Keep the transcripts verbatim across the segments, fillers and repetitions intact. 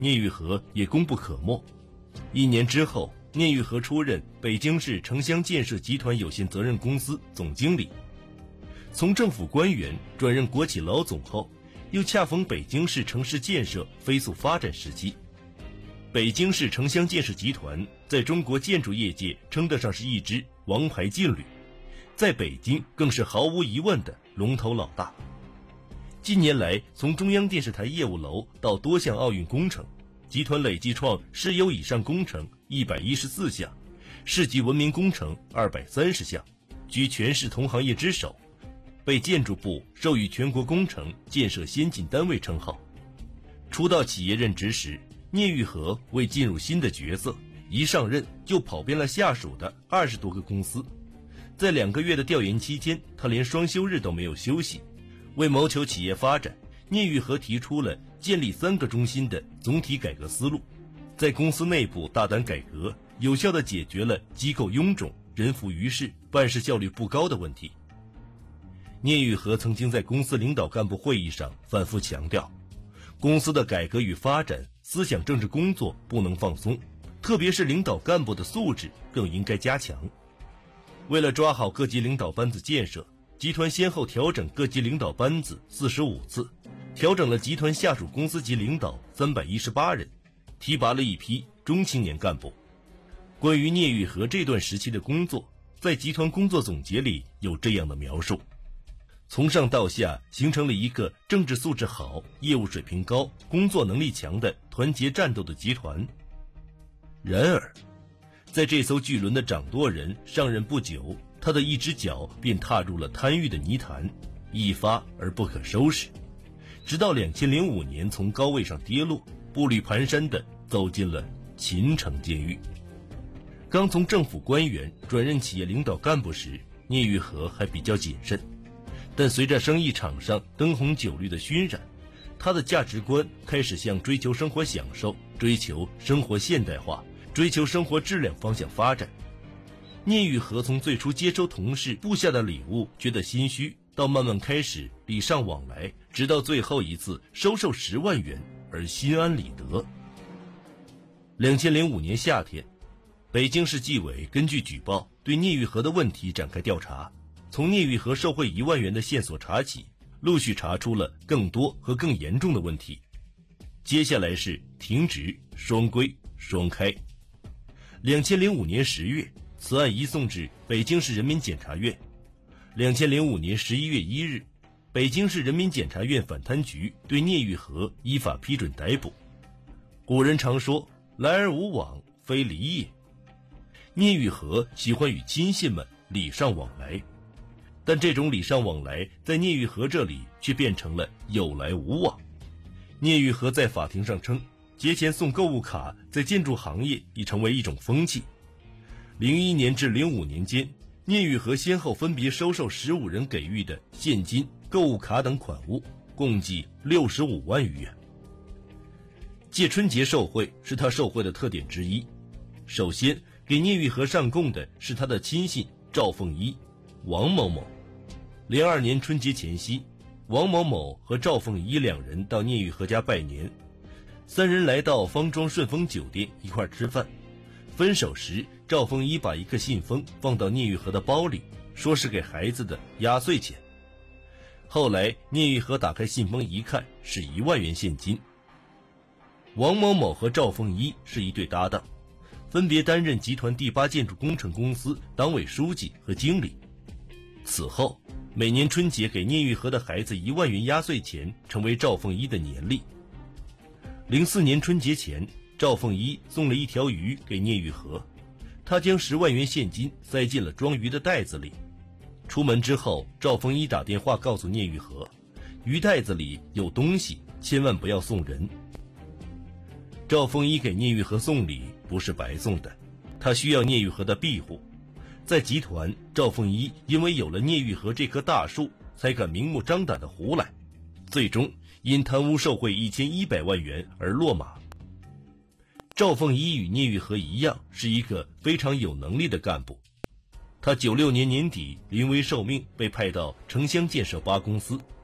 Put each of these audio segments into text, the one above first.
聂玉和也功不可没。一年之后，聂玉和出任北京市城乡建设集团有限责任公司总经理。从政府官员转任国企老总后，又恰逢北京市城市建设飞速发展时期。北京市城乡建设集团在中国建筑业界称得上是一支王牌劲旅，在北京更是毫无疑问的龙头老大。近年来，从中央电视台业务楼到多项奥运工程，集团累计创市优以上工程一百一十四项，市级文明工程二百三十项，居全市同行业之首，被建筑部授予全国工程建设先进单位称号。初到企业任职时，聂玉和为进入新的角色，一上任就跑遍了下属的二十多个公司。在两个月的调研期间，他连双休日都没有休息。为谋求企业发展，聂玉和提出了建立三个中心的总体改革思路，在公司内部大胆改革，有效地解决了机构臃肿、人浮于事、办事效率不高的问题。聂玉和曾经在公司领导干部会议上反复强调，公司的改革与发展思想政治工作不能放松，特别是领导干部的素质更应该加强。为了抓好各级领导班子建设，集团先后调整各级领导班子四十五次，调整了集团下属公司级领导三百一十八人，提拔了一批中青年干部。关于聂玉和这段时期的工作，在集团工作总结里有这样的描述：从上到下形成了一个政治素质好、业务水平高、工作能力强的团结战斗的集团。然而，在这艘巨轮的掌舵人上任不久，他的一只脚便踏入了贪欲的泥潭，一发而不可收拾，直到两千零五年从高位上跌落，步履蹒跚地走进了秦城监狱。刚从政府官员转任企业领导干部时，聂玉和还比较谨慎，但随着生意场上灯红酒绿的熏染，他的价值观开始向追求生活享受、追求生活现代化、追求生活质量方向发展。聂玉和从最初接收同事布下的礼物觉得心虚，到慢慢开始礼尚往来，直到最后一次收受十万元而心安理得。两千零五年夏天，北京市纪委根据举报对聂玉和的问题展开调查，从聂玉和受贿一万元的线索查起，陆续查出了更多和更严重的问题。接下来是停职、双规、双开。两千零五年十月，此案移送至北京市人民检察院。两千零五年十一月一日，北京市人民检察院反贪局对聂玉和依法批准逮捕。古人常说，来而无往，非礼也。聂玉和喜欢与亲信们礼尚往来，但这种礼尚往来在聂玉和这里却变成了有来无往。聂玉和在法庭上称，节前送购物卡在建筑行业已成为一种风气。零一年至零五年间，聂玉和先后分别收受十五人给予的现金、购物卡等款物，共计六十五万余元。借春节受贿是他受贿的特点之一。首先，给聂玉和上供的是他的亲信赵凤一、王某某。零二年春节前夕，王某某和赵凤一两人到聂玉和家拜年，三人来到方庄顺丰酒店一块吃饭。分手时，赵凤一把一个信封放到聂玉和的包里，说是给孩子的压岁钱。后来聂玉和打开信封一看，是一万元现金。王某某和赵凤一是一对搭档，分别担任集团第八建筑工程公司党委书记和经理。此后，每年春节给聂玉和的孩子一万元压岁钱成为赵凤一的年例。零四年春节前，赵凤一送了一条鱼给聂玉和，他将十万元现金塞进了装鱼的袋子里。出门之后，赵凤一打电话告诉聂玉和，鱼袋子里有东西，千万不要送人。赵凤一给聂玉和送礼不是白送的，他需要聂玉和的庇护。在集团，赵凤一因为有了聂玉和这棵大树，才敢明目张胆地胡来，最终因贪污受贿一千一百万元而落马。赵凤一与聂玉和一样，是一个非常有能力的干部。他九六年年底临危受命，被派到城乡建设八公司。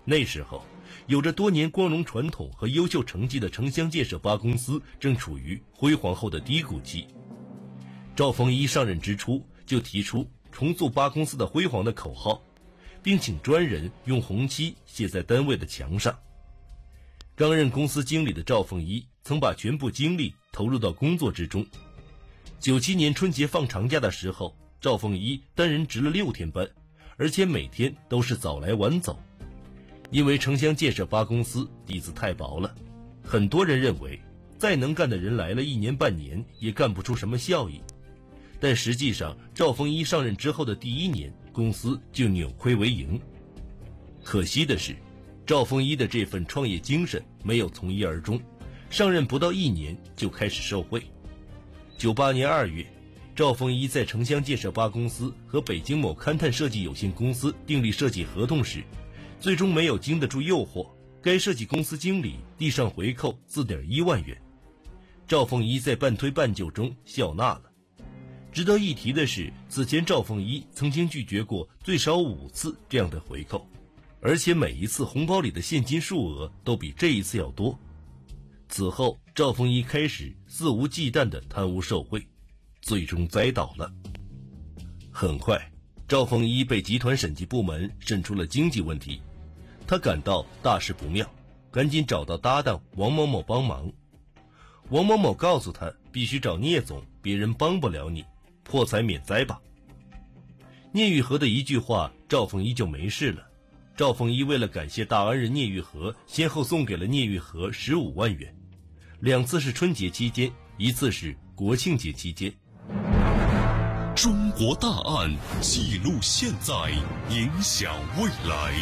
那时候，有着多年光荣传统和优秀成绩的城乡建设八公司正处于辉煌后的低谷期。赵凤一上任之初就提出重塑八公司的辉煌的口号，并请专人用红漆写在单位的墙上。刚任公司经理的赵凤一曾把全部精力投入到工作之中。九七年春节放长假的时候，赵凤一单人值了六天班，而且每天都是早来晚走。因为城乡建设八公司底子太薄了，很多人认为再能干的人来了一年半年也干不出什么效益。但实际上，赵凤一上任之后的第一年，公司就扭亏为盈。可惜的是，赵凤一的这份创业精神没有从一而终，上任不到一年就开始受贿。九八年二月，赵凤一在城乡建设八公司和北京某勘探设计有限公司订立设计合同时，最终没有经得住诱惑，该设计公司经理递上回扣 四点一万元。赵凤一在半推半就中笑纳了。值得一提的是，此前赵凤一曾经拒绝过最少五次这样的回扣，而且每一次红包里的现金数额都比这一次要多。此后，赵凤一开始肆无忌惮地贪污受贿，最终栽倒了。很快，赵凤一被集团审计部门审出了经济问题，他感到大事不妙，赶紧找到搭档王某某帮忙。王某某告诉他，必须找聂总，别人帮不了你，破财免灾吧。聂玉和的一句话，赵凤一就没事了。赵凤一为了感谢大恩人聂玉和，先后送给了聂玉和十五万元，两次是春节期间，一次是国庆节期间。 中国大案记录现在，影响未来。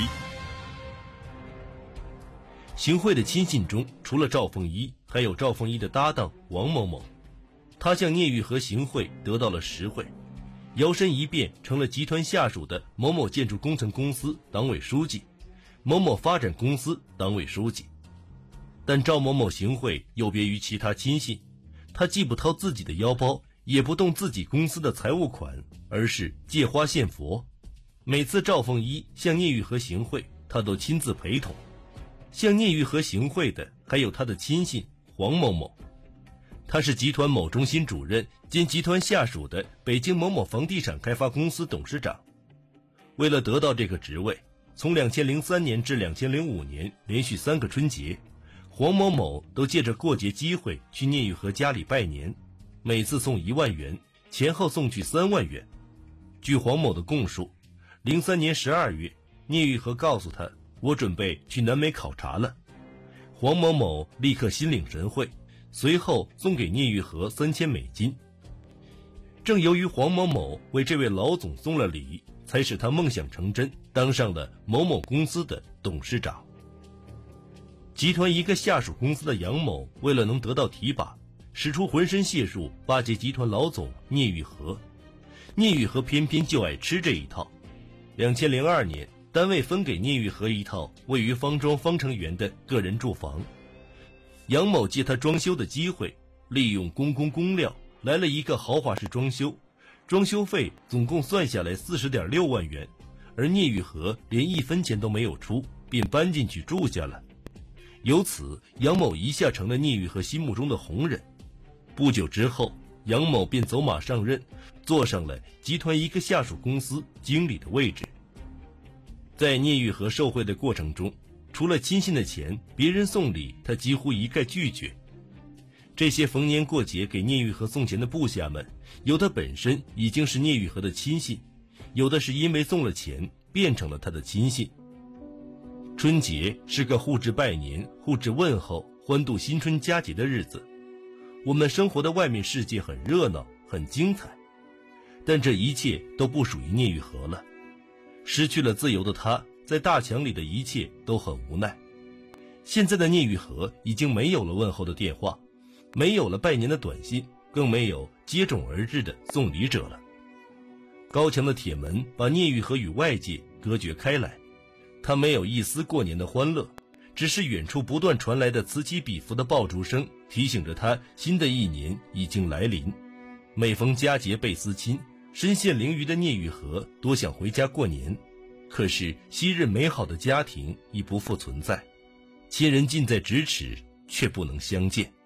行贿的亲信中，除了赵凤一，还有赵凤一的搭档王某某。他向聂玉和行贿得到了实惠，摇身一变成了集团下属的某某建筑工程公司党委书记、某某发展公司党委书记。但赵某某行贿有别于其他亲信，他既不掏自己的腰包，也不动自己公司的财务款，而是借花献佛。每次赵凤一向聂玉和行贿，他都亲自陪同。向聂玉和行贿的还有他的亲信黄某某，他是集团某中心主任兼集团下属的北京某某房地产开发公司董事长。为了得到这个职位，从两千零三年至两千零五年连续三个春节，黄某某都借着过节机会去聂玉和家里拜年，每次送一万元，前后送去三万元。据黄某的供述，零三年十二月，聂玉和告诉他，我准备去南美考察了。黄某某立刻心领神会，随后送给聂玉和三千美金。正由于黄某某为这位老总送了礼，才使他梦想成真，当上了某某公司的董事长。集团一个下属公司的杨某为了能得到提拔，使出浑身解数巴结集团老总聂玉和。聂玉和偏偏就爱吃这一套。两千零二年，单位分给聂玉和一套位于方庄方城园的个人住房。杨某借他装修的机会，利用公工公料来了一个豪华式装修，装修费总共算下来 四十点六万元，而聂玉和连一分钱都没有出，便搬进去住下了。由此，杨某一下成了聂玉和心目中的红人。不久之后，杨某便走马上任，坐上了集团一个下属公司经理的位置。在聂玉和受贿的过程中，除了亲信的钱，别人送礼他几乎一概拒绝。这些逢年过节给聂玉和送钱的部下们，有的本身已经是聂玉和的亲信，有的是因为送了钱变成了他的亲信。春节是个互致拜年、互致问候、欢度新春佳节的日子。我们生活的外面世界很热闹，很精彩，但这一切都不属于聂玉和了。失去了自由的他，在大墙里的一切都很无奈。现在的聂玉和已经没有了问候的电话，没有了拜年的短信，更没有接踵而至的送礼者了。高墙的铁门把聂玉和与外界隔绝开来，他没有一丝过年的欢乐，只是远处不断传来的此起彼伏的爆竹声提醒着他，新的一年已经来临。每逢佳节倍思亲，身陷囹圄的聂玉和多想回家过年， 可是昔日美好的家庭已不复存在，亲人近在咫尺，却不能相见。